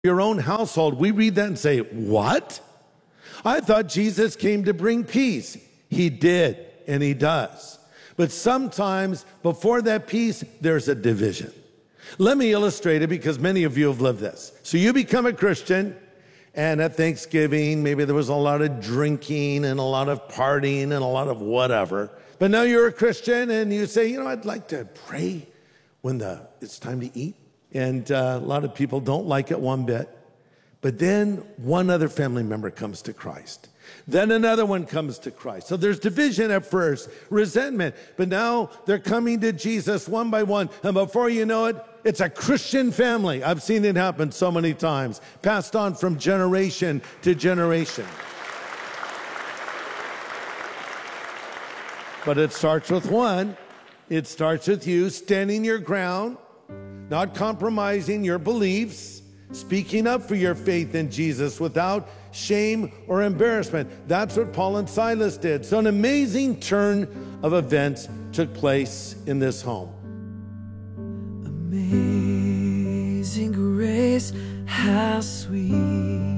your own household, we read that and say, what? I thought Jesus came to bring peace. He did, and he does. But sometimes before that peace, there's a division. Let me illustrate it because many of you have lived this. So you become a Christian, and at Thanksgiving, maybe there was a lot of drinking and a lot of partying and a lot of whatever. But now you're a Christian, and you say, I'd like to pray when it's time to eat. And a lot of people don't like it one bit. But then one other family member comes to Christ. Then another one comes to Christ. So there's division at first, resentment. But now they're coming to Jesus one by one. And before you know it, it's a Christian family. I've seen it happen so many times, passed on from generation to generation. But it starts with one. It starts with you standing your ground, not compromising your beliefs, speaking up for your faith in Jesus without shame or embarrassment. That's what Paul and Silas did. So an amazing turn of events took place in this home. Amazing grace, how sweet